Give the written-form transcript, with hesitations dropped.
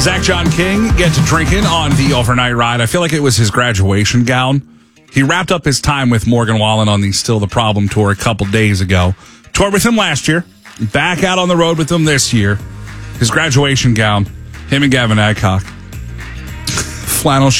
Zach John King get to drinking on the overnight ride. I feel like it was his graduation gown. He wrapped up his time with Morgan Wallen on the Still the Problem tour a couple days ago. Toured with him last year. Back out on the road with him this year. His graduation gown. Him and Gavin Adcock. Flannel